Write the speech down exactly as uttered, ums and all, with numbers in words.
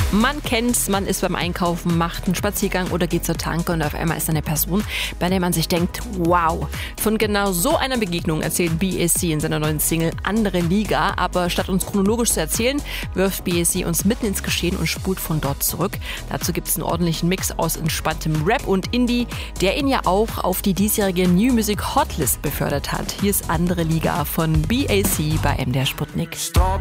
Man kennt's, man ist beim Einkaufen, macht einen Spaziergang oder geht zur Tanke und auf einmal ist da eine Person, bei der man sich denkt, wow. Von genau so einer Begegnung erzählt B A C in seiner neuen Single Andere Liga. Aber statt uns chronologisch zu erzählen, wirft B A C uns mitten ins Geschehen und spult von dort zurück. Dazu gibt's einen ordentlichen Mix aus entspanntem Rap und Indie, der ihn ja auch auf die diesjährige New Music Hotlist befördert hat. Hier ist Andere Liga von B A C bei M D R Sputnik. Stop